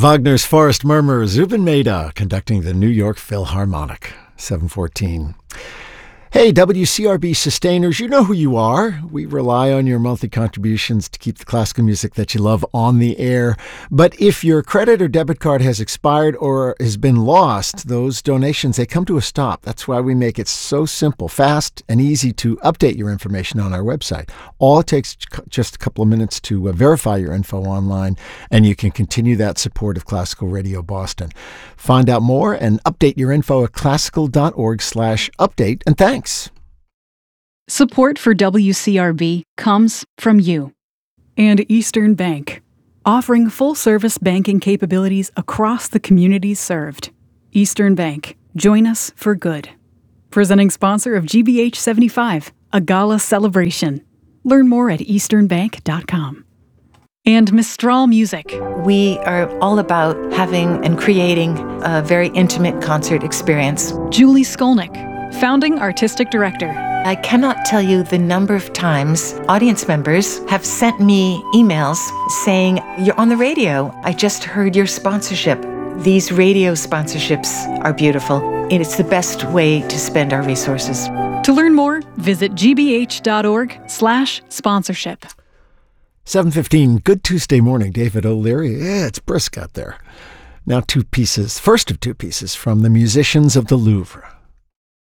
Wagner's Forest Murmur, Zubin Mehta conducting the New York Philharmonic, 7:14. Hey, WCRB sustainers, you know who you are. We rely on your monthly contributions to keep the classical music that you love on the air. But if your credit or debit card has expired or has been lost, those donations, they come to a stop. That's why we make it so simple, fast, and easy to update your information on our website. All it takes just a couple of minutes to verify your info online, and you can continue that support of Classical Radio Boston. Find out more and update your info at classical.org/update. And thanks. Support for WCRB comes from you. And Eastern Bank, offering full-service banking capabilities across the communities served. Eastern Bank, join us for good. Presenting sponsor of GBH 75, a gala celebration. Learn more at easternbank.com. And Mistral Music. We are all about having and creating a very intimate concert experience. Julie Skolnick, founding artistic director. I cannot tell you the number of times audience members have sent me emails saying, "You're on the radio. I just heard your sponsorship." These radio sponsorships are beautiful, and it's the best way to spend our resources. To learn more, visit gbh.org/sponsorship. 7:15, good Tuesday morning, David O'Leary. Yeah, it's brisk out there. Now first of two pieces from the Musicians of the Louvre.